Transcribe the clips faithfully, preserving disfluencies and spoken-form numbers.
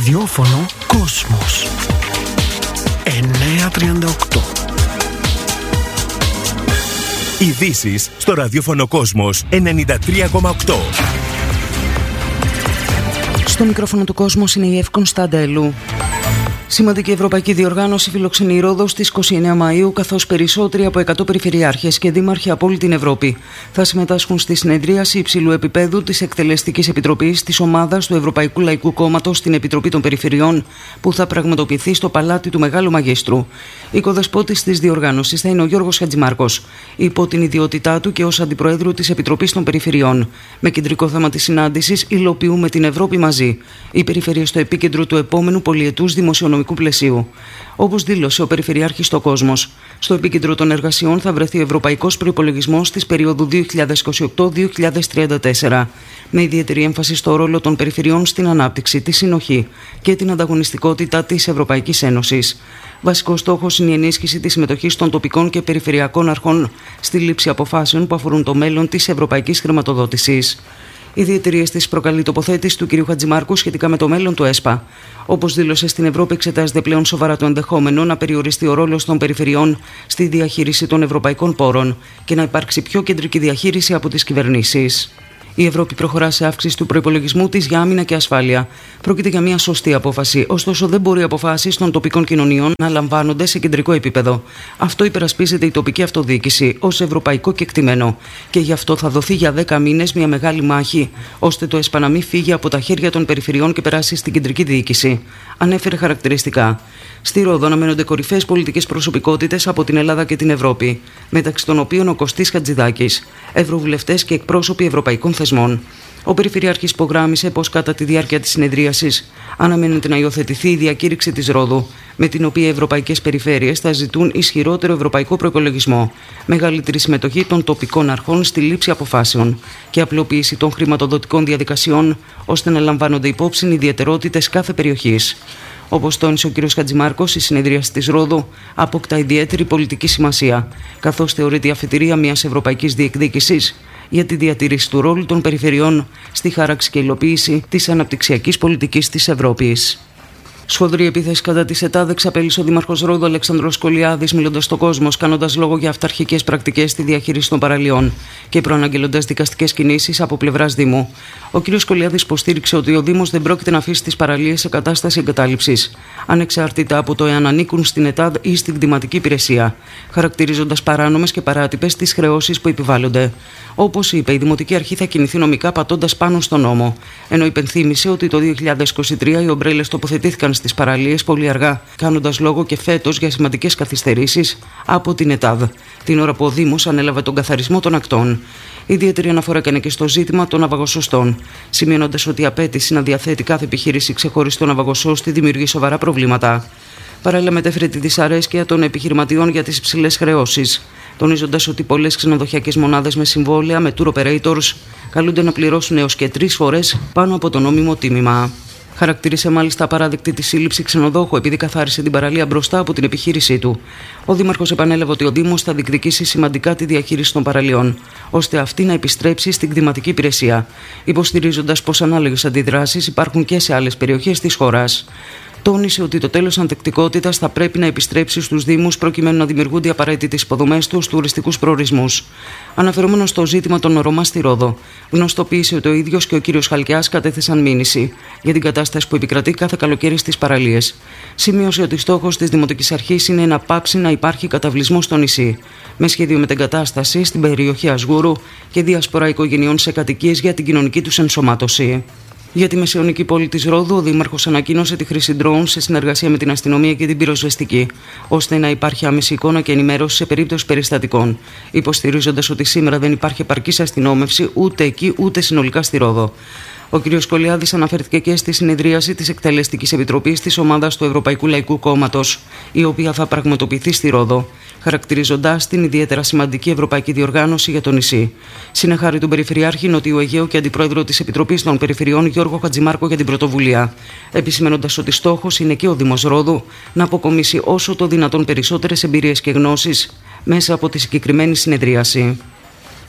Ραδιόφωνο Κόσμος εννιακόσια τριάντα οκτώ. Ειδήσεις στο ραδιόφωνο Κόσμος ενενήντα τρία κόμμα οκτώ. Στο μικρόφωνο του Κόσμος είναι η Εύη Κωνσταντέλου. Σημαντική ευρωπαϊκή διοργάνωση φιλοξενεί η Ρόδο στις είκοσι εννέα Μαΐου, καθώς περισσότεροι από εκατό περιφερειάρχες και δήμαρχοι από όλη την Ευρώπη θα συμμετάσχουν στη συνεδρίαση υψηλού επίπεδου της Εκτελεστικής Επιτροπής της Ομάδας του Ευρωπαϊκού Λαϊκού Κόμματος στην Επιτροπή των Περιφερειών, που θα πραγματοποιηθεί στο Παλάτι του Μεγάλου Μαγίστρου. Οικοδεσπότης της διοργάνωσης θα είναι ο Γιώργος Χατζημάρκος, υπό την ιδιότητά του και ως Αντιπροέδρου της Επιτροπής των Περιφερειών. Με κεντρικό θέμα της συνάντησης, υλοποιούμε την Ευρώπη μαζί. Οι περιφέρειες στο επίκεντρο του επόμενου πολυετούς δημοσιονομικού πλαισίου. Όπως δήλωσε ο Περιφερειάρχης στο Κόσμος, στο επίκεντρο των εργασιών θα βρεθεί ο Ευρωπαϊκός Προϋπολογισμός της περίοδου δύο χιλιάδες είκοσι οκτώ με δύο χιλιάδες τριάντα τέσσερα, με ιδιαίτερη έμφαση στο ρόλο των περιφερειών στην ανάπτυξη, τη συνοχή και την ανταγωνιστικότητα της Ευρωπαϊκής Ένωσης. Βασικός στόχος είναι η ενίσχυση της συμμετοχής των τοπικών και περιφερειακών αρχών στη λήψη αποφάσεων που αφορούν το μέλλον της ευρωπαϊκής χρηματοδότησης. Ιδιαίτερη αίσθηση προκαλεί η τοποθέτηση του κ. Χατζημάρκου σχετικά με το μέλλον του ΕΣΠΑ. Όπως δήλωσε, στην Ευρώπη εξετάζεται πλέον σοβαρά το ενδεχόμενο να περιοριστεί ο ρόλος των περιφερειών στη διαχείριση των ευρωπαϊκών πόρων και να υπάρξει πιο κεντρική διαχείριση από τις κυβερνήσεις. Η Ευρώπη προχωρά σε αύξηση του προϋπολογισμού της για άμυνα και ασφάλεια. Πρόκειται για μια σωστή απόφαση, ωστόσο δεν μπορεί οι αποφάσεις των τοπικών κοινωνιών να λαμβάνονται σε κεντρικό επίπεδο. Αυτό υπερασπίζεται η τοπική αυτοδιοίκηση ως ευρωπαϊκό κεκτημένο και γι' αυτό θα δοθεί για δέκα μήνες μια μεγάλη μάχη, ώστε το ΕΣΠΑ να μην φύγει από τα χέρια των περιφερειών και περάσει στην κεντρική διοίκηση. Ανέφερε χαρακτηριστικά. Στη Ρόδο αναμένονται κορυφαίες πολιτικές προσωπικότητες από την Ελλάδα και την Ευρώπη, μεταξύ των οποίων ο Κωστής Χατζηδάκης, ευρωβουλευτές και εκπρόσωποι ευρωπαϊκών θεσμών. Ο Περιφερειάρχης υπογράμμισε πως κατά τη διάρκεια της συνεδρίασης αναμένεται να υιοθετηθεί η διακήρυξη της Ρόδου, με την οποία οι ευρωπαϊκές περιφέρειες θα ζητούν ισχυρότερο ευρωπαϊκό προϋπολογισμό, μεγαλύτερη συμμετοχή των τοπικών αρχών στη λήψη αποφάσεων και απλοποίηση των χρηματοδοτικών διαδικασιών, ώστε να λαμβάνονται υπόψη οι ιδιαιτερότητες κάθε περιοχής. Όπως τόνισε ο κ. Χατζημάρκος, η συνεδρίαση της Ρόδου αποκτά ιδιαίτερη πολιτική σημασία, καθώς θεωρείται η αφετηρία μιας ευρωπαϊκής διεκδίκησης για τη διατήρηση του ρόλου των περιφερειών στη χάραξη και υλοποίηση της αναπτυξιακής πολιτικής της Ευρώπης. Σφοδρή επίθεση κατά τη ΕΤΑΔ εξαπέλυσε ο Δήμαρχος Ρόδου Αλέξανδρος Κολιάδης, μιλώντας στο Κόσμος, κάνοντας λόγο για αυταρχικές πρακτικές στη διαχείριση των παραλιών και προαναγγέλλοντας δικαστικές κινήσεις από πλευράς Δήμου. Ο κ. Κολιάδης υποστήριξε ότι ο Δήμος δεν πρόκειται να αφήσει τις παραλίες σε κατάσταση εγκατάλειψης, ανεξάρτητα από το εάν ανήκουν στην ΕΤΑΔ ή στην κτηματική υπηρεσία, χαρακτηρίζοντας παράνομες και παράτυπες τις χρεώσεις που επιβάλλονται. Όπως είπε, η Δημοτική Αρχή θα κινηθεί νομικά πατώντας πάνω στον νόμο, ενώ υπενθύμησε ότι το δύο χιλιάδες είκοσι τρία οι ομπρέλες τοποθετήθηκαν στις παραλίες πολύ αργά, κάνοντας λόγο και φέτος για σημαντικές καθυστερήσεις από την ΕΤΑΔ, την ώρα που ο Δήμος ανέλαβε τον καθαρισμό των ακτών. Ιδιαίτερη αναφορά έκανε και στο ζήτημα των ναυαγοσωστών, σημειώνοντας ότι η απέτηση να διαθέτει κάθε επιχείρηση ξεχωριστό ναυαγοσώστη δημιουργεί σοβαρά προβλήματα. Παράλληλα, μετέφερε τη δυσαρέσκεια των επιχειρηματιών για τις υψηλές χρεώσεις, τονίζοντας ότι πολλές ξενοδοχειακές μονάδες με συμβόλαια με tour operators καλούνται να πληρώσουν έως και τρεις φορές πάνω από το νόμιμο τίμημα. Χαρακτήρισε μάλιστα απαράδεκτη τη σύλληψη ξενοδόχου επειδή καθάρισε την παραλία μπροστά από την επιχείρησή του. Ο Δήμαρχος επανέλαβε ότι ο Δήμος θα διεκδικήσει σημαντικά τη διαχείριση των παραλιών, ώστε αυτή να επιστρέψει στην κτηματική υπηρεσία, υποστηρίζοντας πως ανάλογες αντιδράσεις υπάρχουν και σε άλλες περιοχές της χώρας. Τόνισε ότι το τέλος ανθεκτικότητας θα πρέπει να επιστρέψει στους Δήμους προκειμένου να δημιουργούνται οι απαραίτητες υποδομές στους τουριστικούς προορισμούς. Αναφερόμενος στο ζήτημα των Ρωμά στη Ρόδο, γνωστοποίησε ότι ο ίδιος και ο κύριος Χαλκιάς κατέθεσαν μήνυση για την κατάσταση που επικρατεί κάθε καλοκαίρι στις παραλίες. Σημείωσε ότι στόχος της Δημοτικής Αρχής είναι να πάψει να υπάρχει καταβλισμός στο νησί, με σχέδιο μετεγκατάσταση στην περιοχή Ασγούρου και διασπορά οικογενειών σε κατοικίες για την κοινωνική τους ενσωμάτωση. Για τη μεσαιωνική πόλη της Ρόδου, ο Δήμαρχος ανακοίνωσε τη χρήση ντρόουν σε συνεργασία με την αστυνομία και την πυροσβεστική, ώστε να υπάρχει άμεση εικόνα και ενημέρωση σε περίπτωση περιστατικών, υποστηρίζοντας ότι σήμερα δεν υπάρχει επαρκής αστυνόμευση ούτε εκεί ούτε συνολικά στη Ρόδο. Ο κ. Κολιάδης αναφέρθηκε και στη συνεδρίαση της Εκτελεστικής Επιτροπής της Ομάδας του Ευρωπαϊκού Λαϊκού Κόμματος, η οποία θα πραγματοποιηθεί στη Ρόδο, χαρακτηρίζοντας την ιδιαίτερα σημαντική ευρωπαϊκή διοργάνωση για το νησί. Συνεχάρη τον Περιφερειάρχη Νοτιού Αιγαίου και Αντιπρόεδρο της Επιτροπής των Περιφερειών Γιώργο Χατζημάρκο για την πρωτοβουλία, επισημαίνοντας ότι στόχος είναι και ο Δήμος Ρόδου να αποκομίσει όσο το δυνατόν περισσότερες εμπειρίες και γνώσεις μέσα από τη συγκεκριμένη συνεδρίαση.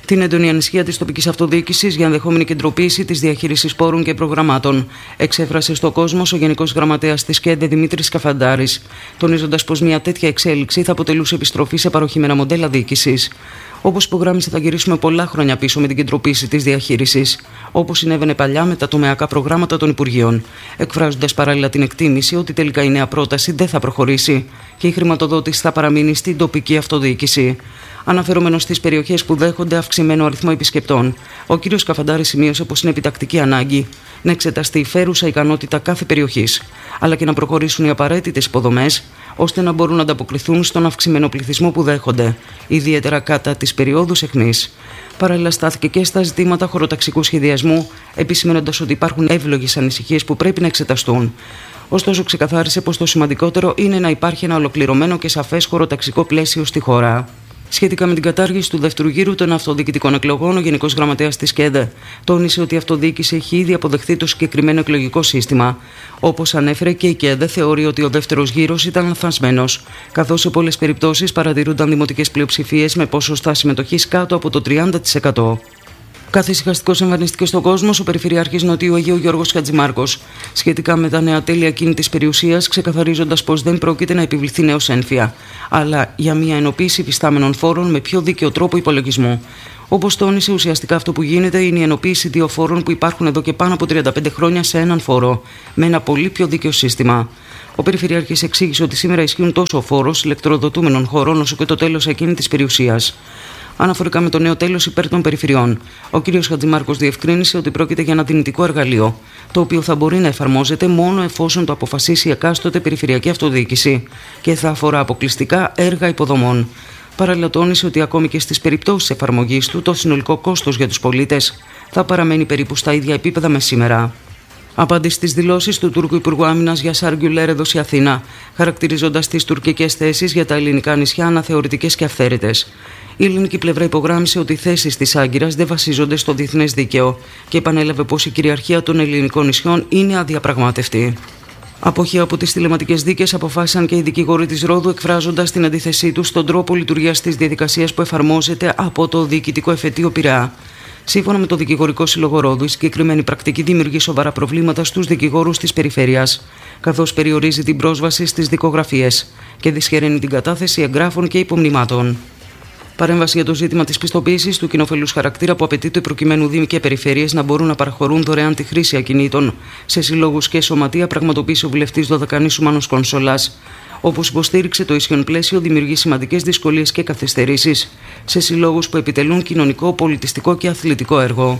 την έντονη ανησυχία της τοπικής αυτοδιοίκησης για ενδεχόμενη κεντροποίηση της διαχείρισης πόρων και προγραμμάτων. Εξέφρασε στο Κόσμος ο Γενικός Γραμματέας της ΚΕΔΕ Δημήτρης Καφαντάρης, τονίζοντας πως μια τέτοια εξέλιξη θα αποτελούσε επιστροφή σε παροχημένα μοντέλα διοίκησης. Όπως υπογράμμισε, θα γυρίσουμε πολλά χρόνια πίσω με την κεντροποίηση της διαχείρισης, όπως συνέβαινε παλιά με τα τομεακά προγράμματα των Υπουργείων, εκφράζοντας παράλληλα την εκτίμηση ότι τελικά η νέα πρόταση δεν θα προχωρήσει και η χρηματοδότηση θα παραμείνει στην τοπική αυτοδιοίκηση. Αναφερόμενος στις περιοχές που δέχονται αυξημένο αριθμό επισκεπτών, ο κ. Καφαντάρης σημείωσε πως είναι επιτακτική ανάγκη να εξεταστεί η φέρουσα ικανότητα κάθε περιοχής, αλλά και να προχωρήσουν οι απαραίτητες υποδομές, ώστε να μπορούν να ανταποκριθούν στον αυξημένο πληθυσμό που δέχονται, ιδιαίτερα κατά τις περιόδους αιχμής. Παράλληλα, στάθηκε και στα ζητήματα χωροταξικού σχεδιασμού, επισημαίνοντας ότι υπάρχουν εύλογες ανησυχίες που πρέπει να εξεταστούν. Ωστόσο, ξεκαθάρισε πως το σημαντικότερο είναι να υπάρχει ένα ολοκληρωμένο και σαφές χωροταξικό πλαίσιο στη χώρα. Σχετικά με την κατάργηση του δεύτερου γύρου των αυτοδιοικητικών εκλογών, ο Γενικός Γραμματέας της ΚΕΔΕ τόνισε ότι η αυτοδιοίκηση έχει ήδη αποδεχθεί το συγκεκριμένο εκλογικό σύστημα. Όπως ανέφερε, και η ΚΕΔΕ θεωρεί ότι ο δεύτερος γύρος ήταν λανθασμένος, καθώς σε πολλές περιπτώσεις παρατηρούνταν δημοτικές πλειοψηφίες με ποσοστά συμμετοχής κάτω από το τριάντα τοις εκατό. Καθησυχαστικός εμφανίστηκε στον κόσμο ο Περιφερειάρχης Νοτιού Αιγαίου Γιώργος Χατζημάρκος σχετικά με τα νέα τέλη ακίνητης περιουσίας, ξεκαθαρίζοντας πως δεν πρόκειται να επιβληθεί νέος ένφια, αλλά για μια ενοποίηση υφιστάμενων φόρων με πιο δίκαιο τρόπο υπολογισμού. Όπως τόνισε, ουσιαστικά αυτό που γίνεται είναι η ενοποίηση δύο φόρων που υπάρχουν εδώ και πάνω από τριάντα πέντε χρόνια σε έναν φόρο, με ένα πολύ πιο δίκαιο σύστημα. Ο Περιφερειάρχης εξήγησε ότι σήμερα ισχύουν τόσο ο φόρος ηλεκτροδοτούμενων χωρών όσο και το τέλος ακίνητης περιουσίας. Αναφορικά με το νέο τέλος υπέρ των περιφερειών, ο κ. Χατζημάρκος διευκρίνησε ότι πρόκειται για ένα δυνητικό εργαλείο, το οποίο θα μπορεί να εφαρμόζεται μόνο εφόσον το αποφασίσει η εκάστοτε περιφερειακή αυτοδιοίκηση και θα αφορά αποκλειστικά έργα υποδομών. Παράλληλα, τόνισε ότι ακόμη και στις περιπτώσεις εφαρμογής του, το συνολικό κόστος για τους πολίτες θα παραμένει περίπου στα ίδια επίπεδα με σήμερα. Απάντησε στις δηλώσεις του Τούρκου Υπουργού Άμυνας Γιασάρ Γκιουλέρ εδώ στη Αθήνα, χαρακτηρίζοντας τις τουρκικές θέσεις για τα ελληνικά νησιά αναθεωρητικές και αυθαίρετες. Η ελληνική πλευρά υπογράμμισε ότι οι θέσεις της Άγκυρας δεν βασίζονται στο διεθνές δίκαιο και επανέλαβε πως η κυριαρχία των ελληνικών νησιών είναι αδιαπραγμάτευτη. Αποχή από τις τηλεματικές δίκες αποφάσισαν και οι δικηγόροι της Ρόδου, εκφράζοντας την αντίθεσή τους στον τρόπο λειτουργίας της διαδικασίας που εφαρμόζεται από το Διοικητικό Εφετείο Πειραιά. Σύμφωνα με το Δικηγορικό Σύλλογο Ρόδου, η συγκεκριμένη πρακτική δημιουργεί σοβαρά προβλήματα στους δικηγόρους της περιφέρειας, καθώς περιορίζει την πρόσβαση στις δικογραφίες και δυσχεραίνει την κατάθεση εγγράφων και υπομνημάτων. Παρέμβαση για το ζήτημα της πιστοποίησης του κοινοφελούς χαρακτήρα που απαιτείται προκειμένου Δήμοι και Περιφέρειες να μπορούν να παραχωρούν δωρεάν τη χρήση ακινήτων σε συλλόγους και σωματεία, πραγματοποίησε ο βουλευτής Δωδεκανήσου Μάνος Κονσολάς. Όπως υποστήριξε, το ισχύον πλαίσιο δημιουργεί σημαντικές δυσκολίες και καθυστερήσεις σε συλλόγους που επιτελούν κοινωνικό, πολιτιστικό και αθλητικό έργο.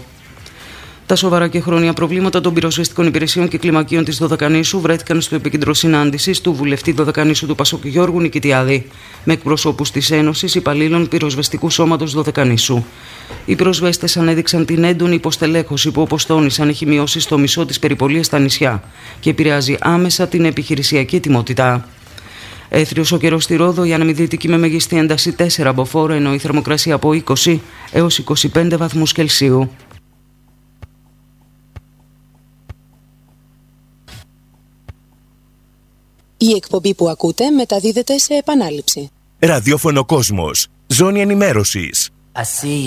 Τα σοβαρά και χρόνια προβλήματα των πυροσβεστικών υπηρεσιών και κλιμακίων της Δωδεκανήσου βρέθηκαν στο επίκεντρο συνάντησης του βουλευτή Δωδεκανήσου του Πασόκ Γιώργου Νικητιάδη με εκπροσώπους της Ένωσης Υπαλλήλων Πυροσβεστικού Σώματος Δωδεκανήσου. Οι πυροσβέστες ανέδειξαν την έντονη υποστελέχωση που, όπως τόνισαν, έχει μειώσει στο μισό τις περιπολίες στα νησιά και επηρεάζει άμεσα την επιχειρησιακή ετοιμότητα. Έθριος ο καιρός στη Ρόδο, η αναμυδυτική με μεγιστή ένταση τέσσερα μποφόρ, ενώ η θερμοκρασία από είκοσι έως είκοσι πέντε βαθμούς Κελσίου. Η εκπομπή που ακούτε μεταδίδεται σε επανάληψη. Ραδιόφωνο Κόσμος. Ζώνη ενημέρωσης.